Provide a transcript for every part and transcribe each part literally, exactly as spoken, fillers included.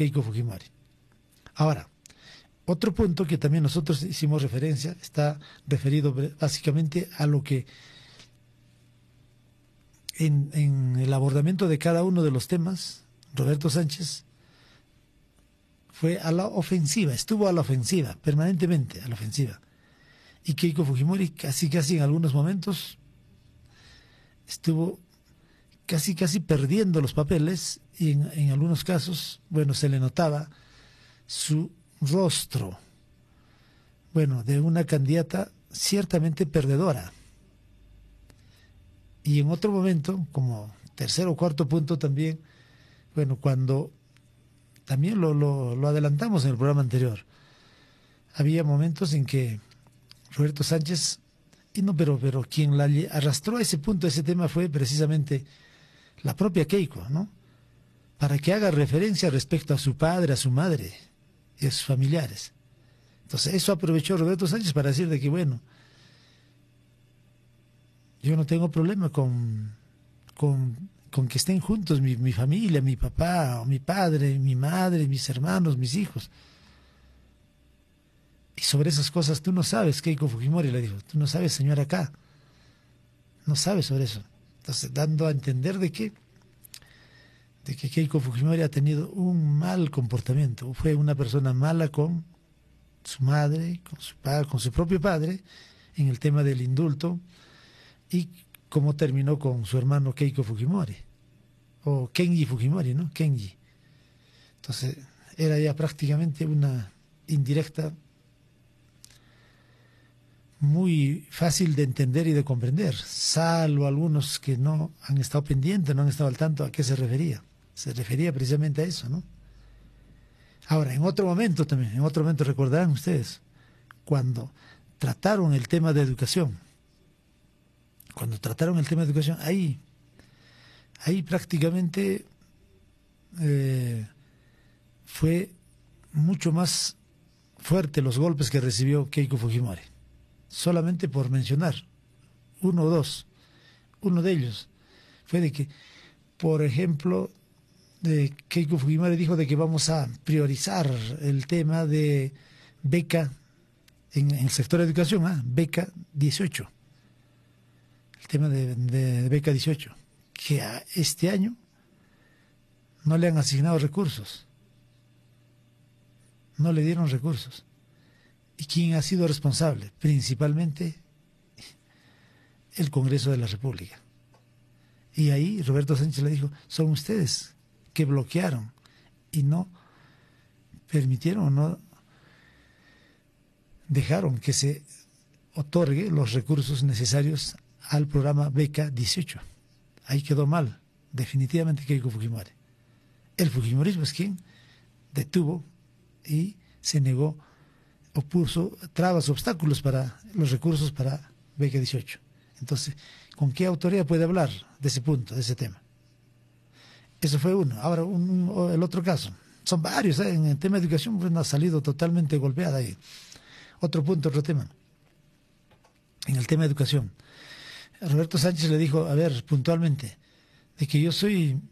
Keiko Fujimori. Ahora, otro punto que también nosotros hicimos referencia está referido básicamente a lo que en, en el abordamiento de cada uno de los temas, Roberto Sánchez fue a la ofensiva, estuvo a la ofensiva, permanentemente a la ofensiva. Y Keiko Fujimori casi casi en algunos momentos estuvo casi casi perdiendo los papeles y en, en algunos casos, bueno, se le notaba su rostro, bueno, de una candidata ciertamente perdedora. Y en otro momento, como tercer o cuarto punto también, bueno, cuando también lo, lo, lo adelantamos en el programa anterior, había momentos en que Roberto Sánchez, y no, pero, pero quien la arrastró a ese punto, a ese tema, fue precisamente la propia Keiko, ¿no? Para que haga referencia respecto a su padre, a su madre y a sus familiares. Entonces eso aprovechó Roberto Sánchez para decir de que, bueno, yo no tengo problema con, con, con que estén juntos mi, mi familia, mi papá, o mi padre, mi madre, mis hermanos, mis hijos. Y sobre esas cosas tú no sabes, Keiko Fujimori le dijo, tú no sabes, señora acá, no sabes sobre eso. Entonces, dando a entender de que, de que Keiko Fujimori ha tenido un mal comportamiento, fue una persona mala con su madre, con su padre, con su propio padre, en el tema del indulto, y cómo terminó con su hermano Keiko Fujimori, o Kenji Fujimori, ¿no? Kenji. Entonces, era ya prácticamente una indirecta muy fácil de entender y de comprender, salvo algunos que no han estado pendientes, no han estado al tanto a qué se refería. Se refería precisamente a eso, ¿no? Ahora, en otro momento también, en otro momento recordarán ustedes, cuando trataron el tema de educación, cuando trataron el tema de educación, ahí, ahí prácticamente eh, fue mucho más fuerte los golpes que recibió Keiko Fujimori. Solamente por mencionar uno o dos, uno de ellos fue de que, por ejemplo, de Keiko Fujimori dijo de que vamos a priorizar el tema de beca en, en el sector de educación, ¿ah? beca dieciocho, el tema de, de, de beca dieciocho, que a este año no le han asignado recursos, no le dieron recursos. ¿Y quién ha sido responsable? Principalmente el Congreso de la República. Y ahí Roberto Sánchez le dijo, son ustedes que bloquearon y no permitieron, no dejaron que se otorgue los recursos necesarios al programa Beca dieciocho. Ahí quedó mal, definitivamente, Keiko Fujimori. El fujimorismo es quien detuvo y se negó o puso trabas, obstáculos para los recursos para Beca dieciocho. Entonces, ¿con qué autoridad puede hablar de ese punto, de ese tema? Eso fue uno. Ahora, un, el otro caso. Son varios, ¿eh? En el tema de educación pues, ha salido totalmente golpeada ahí. Otro punto, otro tema. En el tema de educación. Roberto Sánchez le dijo, a ver, puntualmente, de que yo soy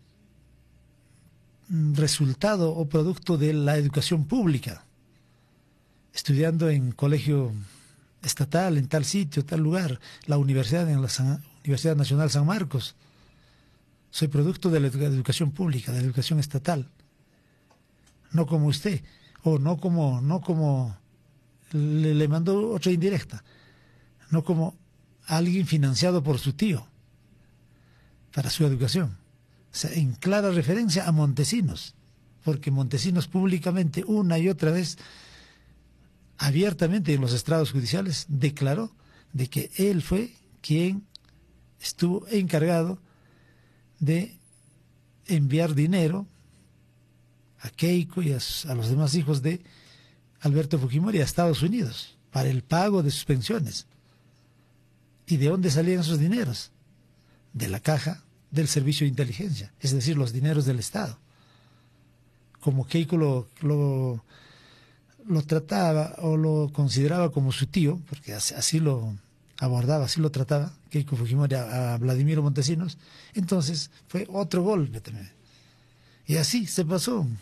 resultado o producto de la educación pública, estudiando en colegio estatal, en tal sitio, tal lugar, la universidad, en la San, Universidad Nacional San Marcos. Soy producto de la educación pública, de la educación estatal. No como usted, o no como, no como, le, le mandó otra indirecta, no como alguien financiado por su tío para su educación. O sea, en clara referencia a Montesinos, porque Montesinos públicamente, una y otra vez, abiertamente en los estrados judiciales, declaró de que él fue quien estuvo encargado de enviar dinero a Keiko y a, a los demás hijos de Alberto Fujimori a Estados Unidos para el pago de sus pensiones. ¿Y de dónde salían esos dineros? De la caja del Servicio de Inteligencia, es decir, los dineros del Estado. Como Keiko lo, lo, lo trataba o lo consideraba como su tío, porque así, así lo abordaba, así lo trataba Keiko Fujimori a, a Vladimiro Montesinos, entonces fue otro golpe también. Y así se pasó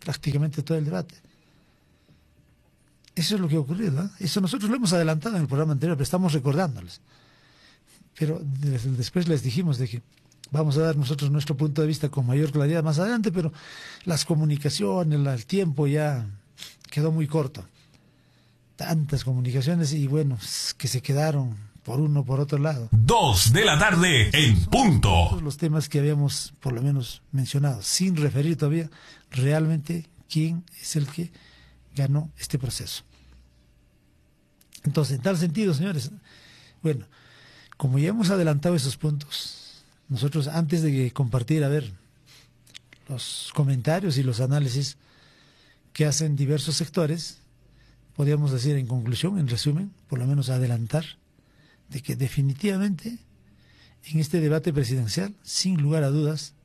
prácticamente todo el debate. Eso es lo que ha ocurrido, ¿eh? Eso nosotros lo hemos adelantado en el programa anterior, pero estamos recordándoles. Pero después les dijimos de que vamos a dar nosotros nuestro punto de vista con mayor claridad más adelante, pero las comunicaciones, el tiempo ya quedó muy corto. Tantas comunicaciones y bueno, que se quedaron por uno por otro lado. Dos de la tarde en punto. Todos los temas que habíamos por lo menos mencionado, sin referir todavía realmente quién es el que ganó este proceso. Entonces, en tal sentido, señores, bueno, como ya hemos adelantado esos puntos, nosotros antes de compartir, a ver, los comentarios y los análisis que hacen diversos sectores, podríamos decir en conclusión, en resumen, por lo menos adelantar, de que definitivamente en este debate presidencial, sin lugar a dudas,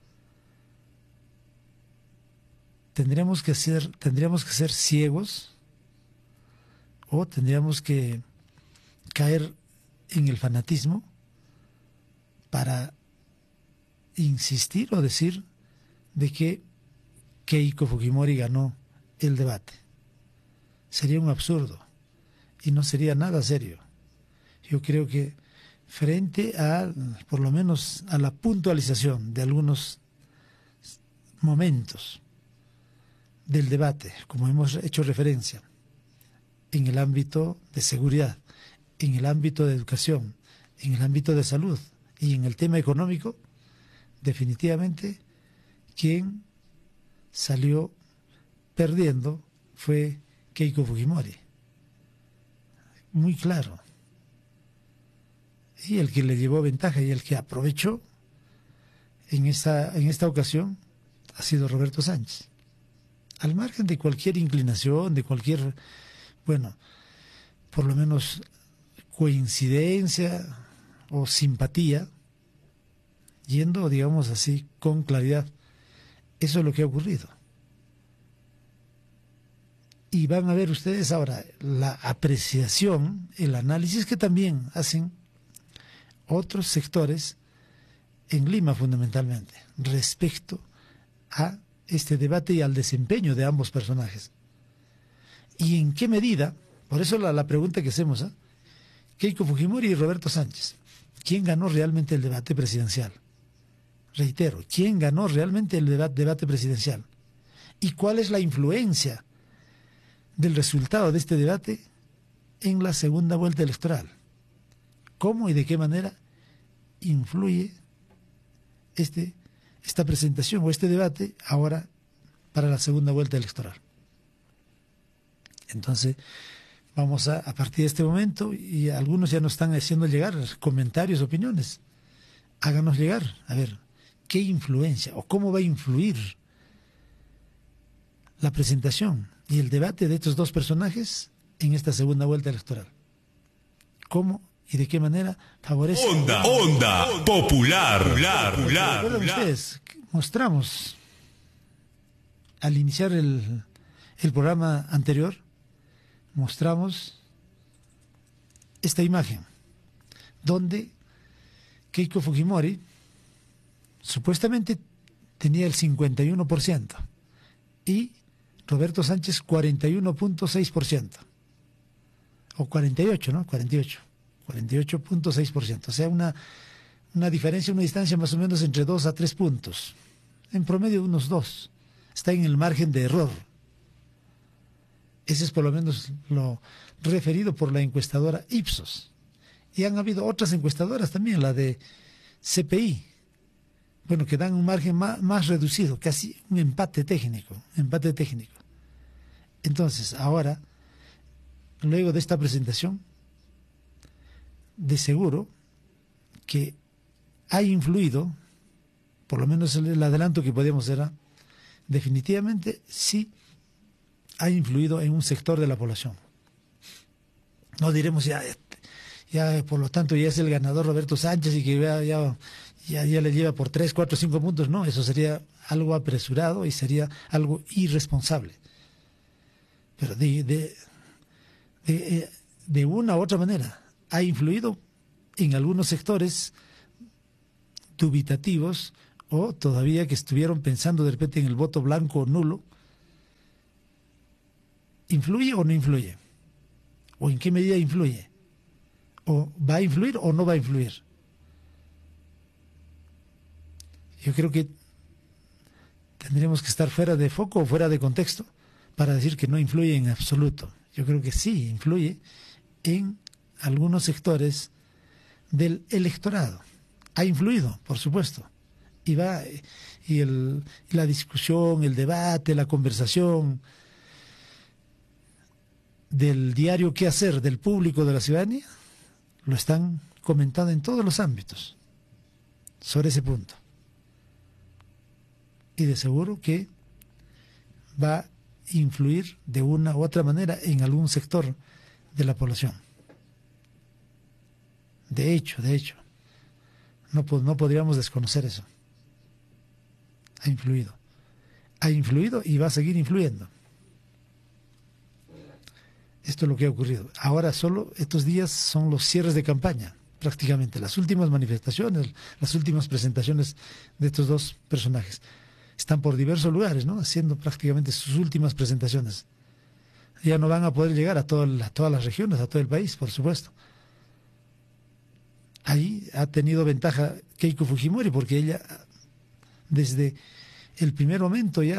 tendríamos que ser, tendríamos que ser ciegos o tendríamos que caer en el fanatismo para insistir o decir de que Keiko Fujimori ganó el debate. Sería un absurdo y no sería nada serio. Yo creo que frente a, por lo menos, a la puntualización de algunos momentos del debate, como hemos hecho referencia, en el ámbito de seguridad, en el ámbito de educación, en el ámbito de salud y en el tema económico, definitivamente quien salió perdiendo fue Keiko Fujimori. Muy claro. Y el que le llevó ventaja y el que aprovechó en esta, en esta ocasión ha sido Roberto Sánchez. Al margen de cualquier inclinación, de cualquier, bueno, por lo menos coincidencia o simpatía, yendo, digamos así, con claridad, eso es lo que ha ocurrido. Y van a ver ustedes ahora la apreciación, el análisis que también hacen otros sectores en Lima fundamentalmente, respecto a este debate y al desempeño de ambos personajes. ¿Y en qué medida? Por eso la, la pregunta que hacemos, ¿eh? Keiko Fujimori y Roberto Sánchez, ¿quién ganó realmente el debate presidencial? Reitero, ¿quién ganó realmente el debate, debate presidencial? ¿Y cuál es la influencia del resultado de este debate en la segunda vuelta electoral? ¿Cómo y de qué manera influye este, esta presentación o este debate ahora para la segunda vuelta electoral? Entonces, vamos a, a partir de este momento, y algunos ya nos están haciendo llegar comentarios, opiniones. Háganos llegar, a ver, ¿qué influencia o cómo va a influir la presentación y el debate de estos dos personajes en esta segunda vuelta electoral? ¿Cómo y de qué manera favorece? Onda, onda, popular, popular, popular. Recuerden ustedes, mostramos al iniciar el, el programa anterior, mostramos esta imagen donde Keiko Fujimori supuestamente tenía el cincuenta y uno por ciento y Roberto Sánchez cuarenta y uno punto seis por ciento, o cuarenta y ocho, ¿no? cuarenta y ocho, cuarenta y ocho punto seis por ciento, o sea, una, una diferencia, una distancia más o menos entre dos a tres puntos, en promedio unos dos, está en el margen de error. Ese es por lo menos lo referido por la encuestadora Ipsos. Y han habido otras encuestadoras también, la de C P I, bueno, que dan un margen más, más reducido, casi un empate técnico, empate técnico. Entonces, ahora, luego de esta presentación, de seguro que ha influido, por lo menos el, el adelanto que podemos dar, definitivamente sí ha influido en un sector de la población. No diremos ya, ya por lo tanto ya es el ganador Roberto Sánchez y que ya, ya, ya, ya le lleva por tres, cuatro, cinco puntos. No, eso sería algo apresurado y sería algo irresponsable. Pero de, de, de, de una u otra manera ha influido en algunos sectores dubitativos o todavía que estuvieron pensando de repente en el voto blanco o nulo, ¿influye o no influye? ¿O en qué medida influye? ¿O va a influir o no va a influir? Yo creo que tendríamos que estar fuera de foco o fuera de contexto para decir que no influye en absoluto. Yo creo que sí influye en algunos sectores del electorado. Ha influido, por supuesto. Y va y el, la discusión, el debate, la conversación del diario qué hacer del público, de la ciudadanía, lo están comentando en todos los ámbitos sobre ese punto. Y de seguro que va a influir de una u otra manera en algún sector de la población. De hecho, de hecho, no, no podríamos desconocer eso. Ha influido. Ha influido y va a seguir influyendo. Esto es lo que ha ocurrido. Ahora solo estos días son los cierres de campaña, prácticamente, las últimas manifestaciones, las últimas presentaciones de estos dos personajes. Están por diversos lugares, ¿no? Haciendo prácticamente sus últimas presentaciones. Ya no van a poder llegar a, todo, a todas las regiones, a todo el país, por supuesto. Ahí ha tenido ventaja Keiko Fujimori, porque ella, desde el primer momento ya,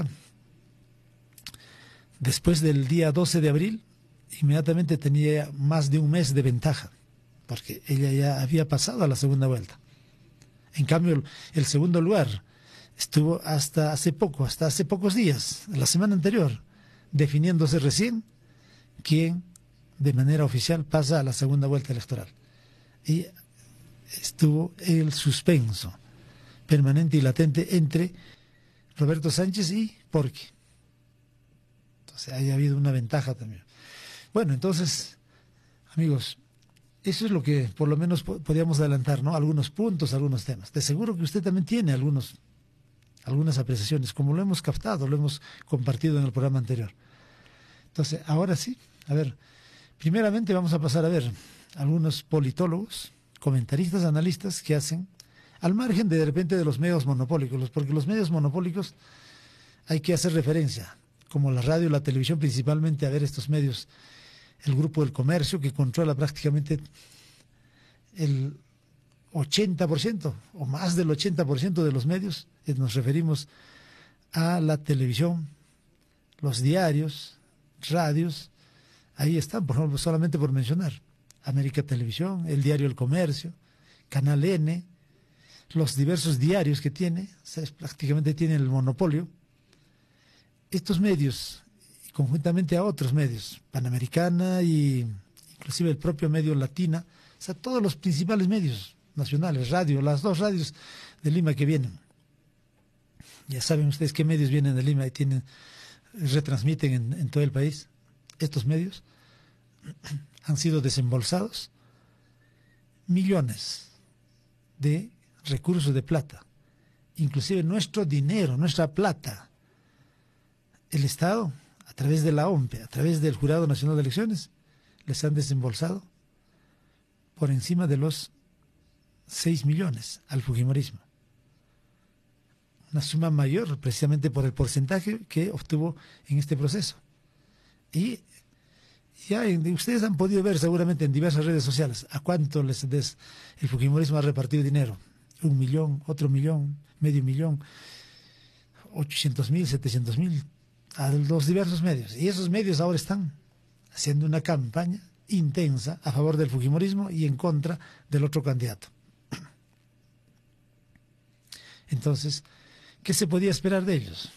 después del día doce de abril, inmediatamente tenía más de un mes de ventaja, porque ella ya había pasado a la segunda vuelta. En cambio, el, el segundo lugar estuvo hasta hace poco, hasta hace pocos días, la semana anterior, definiéndose recién quién de manera oficial pasa a la segunda vuelta electoral. Y estuvo el suspenso permanente y latente entre Roberto Sánchez y Porqui. Entonces haya habido una ventaja también. Bueno, entonces, amigos, eso es lo que por lo menos podríamos adelantar, ¿no? Algunos puntos, algunos temas. De seguro que usted también tiene algunos, algunas apreciaciones, como lo hemos captado, lo hemos compartido en el programa anterior. Entonces, ahora sí, a ver, primeramente vamos a pasar a ver algunos politólogos, comentaristas, analistas que hacen, al margen de de repente de los medios monopólicos, porque los medios monopólicos hay que hacer referencia, como la radio y la televisión principalmente, a ver estos medios, el Grupo del Comercio, que controla prácticamente el ochenta por ciento o más del ochenta por ciento de los medios. Nos referimos a la televisión, los diarios, radios, ahí están, por ejemplo, solamente por mencionar, América Televisión, el diario El Comercio, Canal N, los diversos diarios que tiene, o sea, prácticamente tienen el monopolio. Estos medios, conjuntamente a otros medios, Panamericana y inclusive el propio medio Latina, o sea, todos los principales medios nacionales, radio, las dos radios de Lima que vienen. Ya saben ustedes qué medios vienen de Lima y tienen, retransmiten en, en todo el país. Estos medios han sido desembolsados millones de recursos de plata, inclusive nuestro dinero, nuestra plata. El Estado, a través de la O M P E, a través del Jurado Nacional de Elecciones, les han desembolsado por encima de los seis millones al fujimorismo. Una suma mayor precisamente por el porcentaje que obtuvo en este proceso. Y ya ustedes han podido ver seguramente en diversas redes sociales a cuánto les des, el fujimorismo ha repartido dinero. Un millón, otro millón, medio millón, ochocientos mil, setecientos mil, a los diversos medios. Y esos medios ahora están haciendo una campaña intensa a favor del fujimorismo y en contra del otro candidato. Entonces, ¿qué se podía esperar de ellos?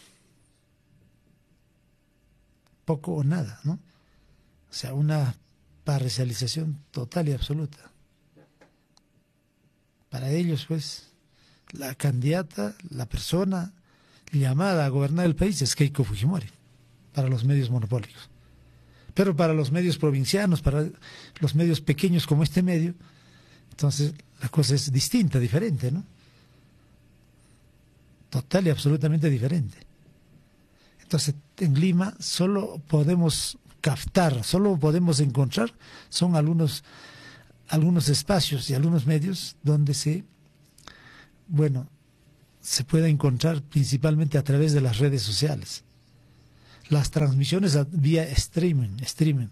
Poco o nada, ¿no? O sea, una parcialización total y absoluta. Para ellos, pues, la candidata, la persona llamada a gobernar el país es Keiko Fujimori, para los medios monopólicos. Pero para los medios provincianos, para los medios pequeños como este medio, entonces la cosa es distinta, diferente, ¿no? Total y absolutamente diferente. Entonces, en Lima solo podemos captar, solo podemos encontrar, son algunos, algunos espacios y algunos medios donde se, bueno, se puede encontrar principalmente a través de las redes sociales. las transmisiones a, vía streaming, streaming.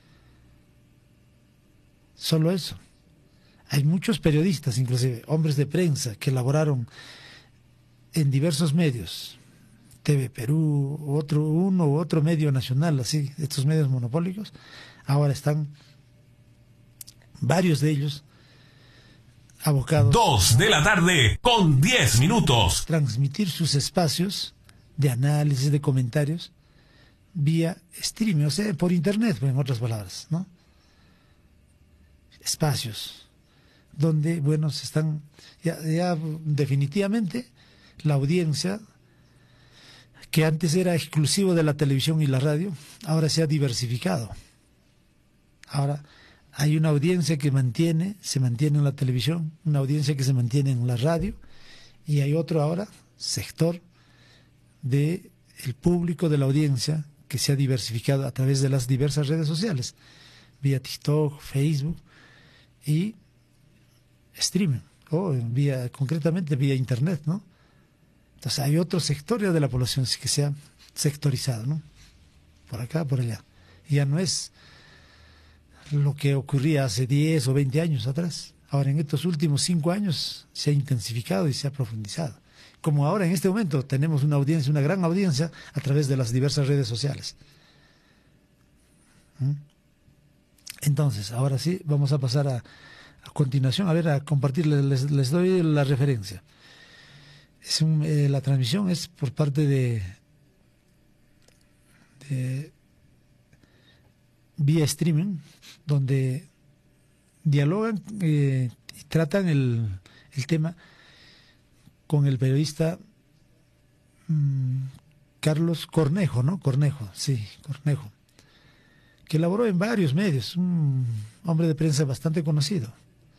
Solo eso. Hay muchos periodistas, inclusive hombres de prensa, que laboraron en diversos medios, T V Perú, otro, uno u otro medio nacional, así, estos medios monopólicos, ahora están varios de ellos abocados. Dos de la tarde con diez minutos. Transmitir sus espacios de análisis, de comentarios, vía streaming, o sea, por internet, en otras palabras, ¿no? Espacios donde, bueno, se están, ya, ya definitivamente, la audiencia, que antes era exclusivo de la televisión y la radio, ahora se ha diversificado. Ahora hay una audiencia que mantiene, se mantiene en la televisión, una audiencia que se mantiene en la radio, y hay otro ahora, sector de el público de la audiencia que se ha diversificado a través de las diversas redes sociales, vía TikTok, Facebook y streaming, o vía, concretamente vía internet, ¿no? Entonces hay otro sector ya de la población que se ha sectorizado, ¿no? Por acá, por allá. Y ya no es lo que ocurría hace diez o veinte años atrás. Ahora en estos últimos cinco años se ha intensificado y se ha profundizado. Como ahora en este momento tenemos una audiencia, una gran audiencia a través de las diversas redes sociales. ¿Mm? Entonces, ahora sí, vamos a pasar a, a continuación, a ver, a compartirles, les, les doy la referencia. Es un, eh, la transmisión es por parte de, de vía streaming, donde dialogan eh, y tratan el, el tema con el periodista mmm, Carlos Cornejo, ¿no? Cornejo, sí, Cornejo, que laboró en varios medios, un hombre de prensa bastante conocido.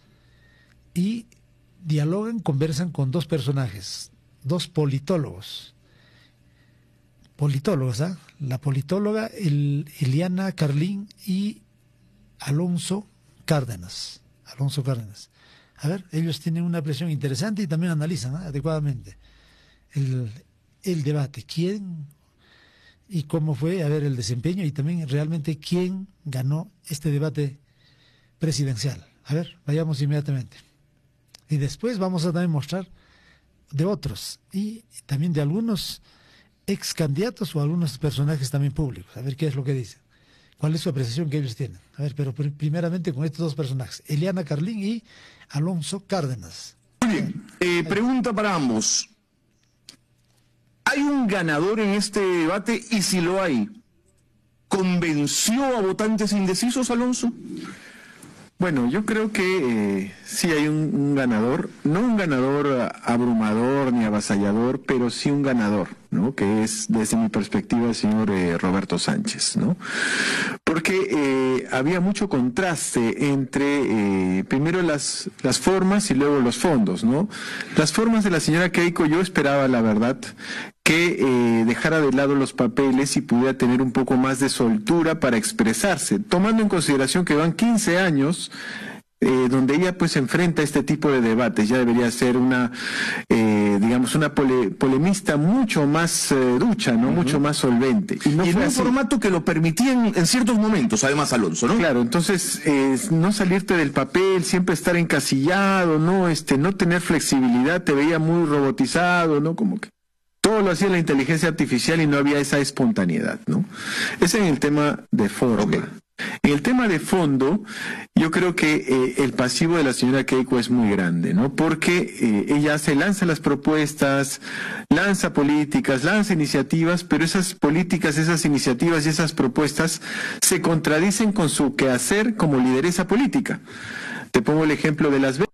Y dialogan, conversan con dos personajes, dos politólogos. Politólogos, ¿ah? ¿eh? La politóloga el, Eliana Carlín y Alonso Cárdenas. Alonso Cárdenas. A ver, ellos tienen una presión interesante y también analizan, ¿eh? adecuadamente el, el debate. ¿Quién y cómo fue, a ver, el desempeño y también realmente quién ganó este debate presidencial? A ver, vayamos inmediatamente. Y después vamos a también mostrar de otros y también de algunos ex candidatos o algunos personajes también públicos. A ver qué es lo que dicen. ¿Cuál es su apreciación que ellos tienen? A ver, pero primeramente con estos dos personajes, Eliana Carlín y Alonso Cárdenas. Muy bien, eh, pregunta para ambos. ¿Hay un ganador en este debate? Y si lo hay, ¿convenció a votantes indecisos, Alonso? Bueno, yo creo que eh, sí hay un, un ganador, no un ganador abrumador ni avasallador, pero sí un ganador, ¿no? Que es, desde mi perspectiva, el señor eh, Roberto Sánchez, ¿no? Porque eh, había mucho contraste entre, eh, primero las, las formas y luego los fondos, ¿no? Las formas de la señora Keiko, yo esperaba, la verdad, que eh, dejara de lado los papeles y pudiera tener un poco más de soltura para expresarse, tomando en consideración que van quince años eh, donde ella pues enfrenta este tipo de debates. Ya debería ser una, eh, digamos, una pole, polemista mucho más eh, ducha, ¿no? Uh-huh. Mucho más solvente. Y, no y en un así. formato que lo permitía en, en ciertos momentos, además, Alonso, ¿no? Claro, entonces, eh, no salirte del papel, siempre estar encasillado, ¿no? Este, no tener flexibilidad, te veía muy robotizado, ¿no? Como que todo lo hacía la inteligencia artificial y no había esa espontaneidad, ¿no? Ese es en el tema de forma. Okay. En el tema de fondo, yo creo que eh, el pasivo de la señora Keiko es muy grande, ¿no? Porque eh, ella se lanza las propuestas, lanza políticas, lanza iniciativas, pero esas políticas, esas iniciativas y esas propuestas se contradicen con su quehacer como lideresa política. Te pongo el ejemplo de Las Vegas.